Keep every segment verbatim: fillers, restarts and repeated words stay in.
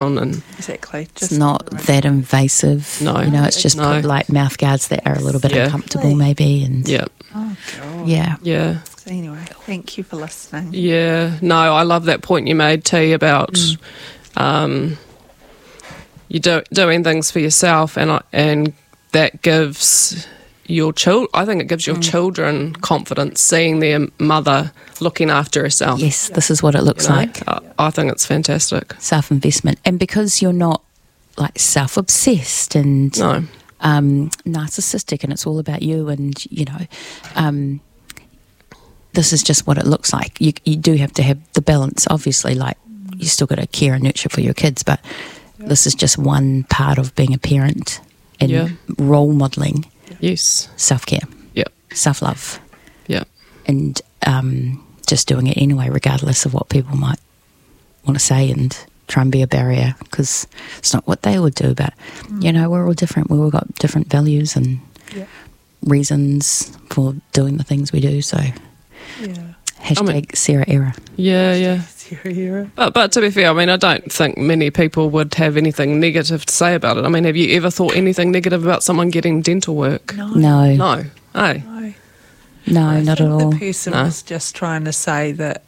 down, and Exactly. It's not that invasive. No. You know, it's just No. put, like mouth guards that are a little bit Yeah. uncomfortable maybe. And yeah, Oh, God. yeah. yeah, So anyway, thank you for listening. yeah. No, I love that point you made, T, about Mm. um, you do, doing things for yourself, and I, and that gives your child. I think it gives your Mm. children confidence, seeing their mother looking after herself. Yes, this is what it looks You know? like. I, I think it's fantastic. Self-investment. And because you're not like self-obsessed and No, um, narcissistic and it's all about you and, you know, um, this is just what it looks like. You, you do have to have the balance, obviously, like you still got to care and nurture for your kids, but this is just one part of being a parent and Yeah. role modelling yes, self-care, yeah, self-love, yeah, and um, just doing it anyway, regardless of what people might want to say, and try and be a barrier because it's not what they would do. But you know, we're all different. We've all got different values and Yeah. reasons for doing the things we do. So Yeah. hashtag I mean- Sarah era. yeah, yeah. Zero hero. But, but to be fair, I mean, I don't think many people would have anything negative to say about it. I mean, have you ever thought anything negative about someone getting dental work? No. No, no, No. Hey. No. not at think all. The person No. was just trying to say that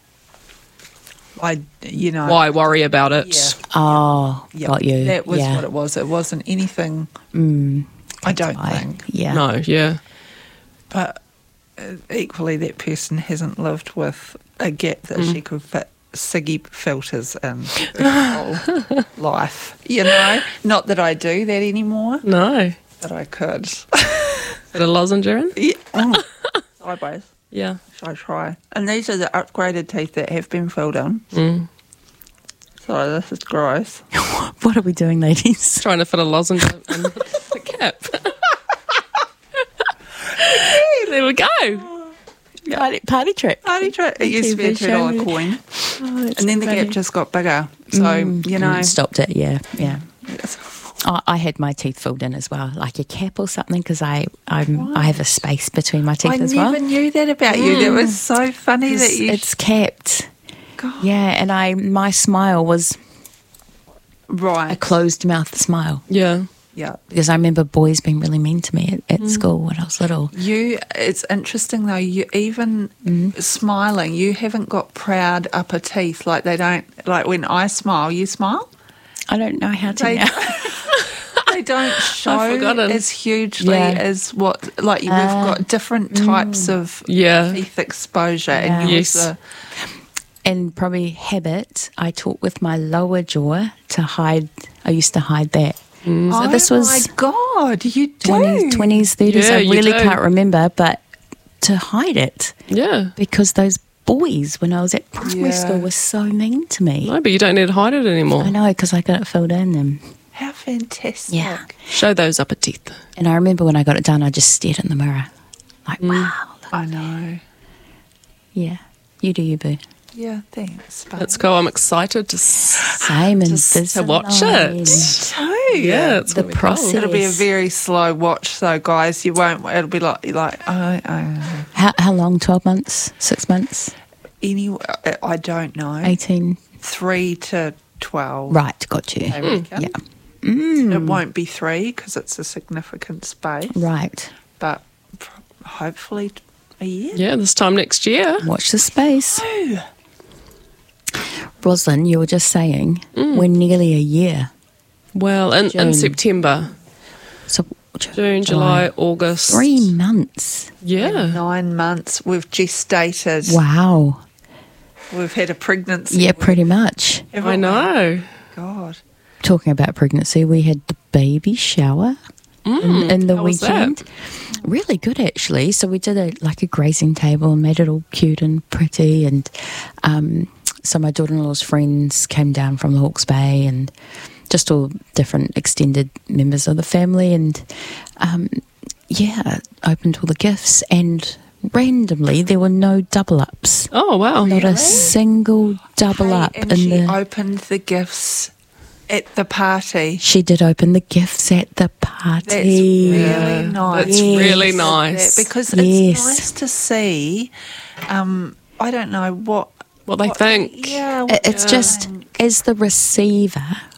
I, you know. Why worry about it? Yeah. Oh, Yeah. got you. That was yeah. what it was. It wasn't anything, Mm, I don't I- think. Yeah. No, yeah. But uh, equally, that person hasn't lived with a gap that Mm. she could fit Siggy filters in their whole life. You know? Not that I do that anymore, No. but I could. Put a lozenge in? Yeah. Mm. Sideways. Yeah. Should I try? And these are the upgraded teeth that have been filled in. Mm. So this is gross. What are we doing, ladies? Trying to fit a lozenge in the cap. There we go. Party, party trick. Party trick. It used to be a two dollar coin. Oh, And then the gap just got bigger. So, you know. Mm, stopped it. Yeah, yeah. Yes. I, I had my teeth filled in as well, like a cap or something, because I I'm, I have a space between my teeth I as never well. knew that about you. That was so funny that It's, you. it's capped. God. Yeah, and I my smile was a Right. closed mouth smile Yeah. Yeah. because I remember boys being really mean to me at, at school when I was little. You. It's interesting though. You even smiling. You haven't got proud upper teeth like they don't. Like when I smile, you smile. I don't know how to They, now. they don't show forgotten. as hugely Yeah. as what. Like we've Ah. got different types of Yeah. teeth exposure, Yeah. and yours Yes. are- And probably habit, I talk with my lower jaw to hide. I used to hide that. So oh this was my god, you do. twenties, twenties, thirties. Yeah, I you really do. can't remember, but to hide it Yeah. because those boys when I was at primary Yeah. school were so mean to me. No, but you don't need to hide it anymore. I know because I got it filled in, and How fantastic! yeah. Show those upper teeth. And I remember when I got it done, I just stared in the mirror, like, wow, look. I know. Yeah, you do you, boo. Yeah, thanks. But That's cool. I'm excited to, s- Same and to, to watch it. too. Yeah, it's The gonna be cool. process. It'll be a very slow watch, so guys, you won't. It'll be like like oh, oh. How, how long? Twelve months? Six months? Anyway, I don't know. Eighteen? Three to twelve. Right, got you. I reckon. Yeah, Mm. It won't be three because it's a significant space, right. but p- hopefully a year. Yeah, this time next year. Watch the space. Ooh. Roslyn, you were just saying we're nearly a year. Well, in, in June. September. So June, July, August. Three months. Yeah. Nine months. We've gestated. Wow. We've had a pregnancy. Yeah, pretty much. haven't I we? know. God. Talking about pregnancy, we had the baby shower in, in the how was that? weekend. Really good, actually. So we did a like a grazing table and made it all cute and pretty. And um, so my daughter-in-law's friends came down from the Hawke's Bay and just all different extended members of the family. And um, yeah, opened all the gifts. And randomly, there were no double ups. Oh, wow. Not a Really? single double Hey, up and in she the. opened the gifts at the party. She did open the gifts at the That's party. really Yeah, nice. that's Yes. really nice. That- because Yes. it's nice to see. Um, I don't know what What they think. Yeah, It- It's what just they think. as the receiver,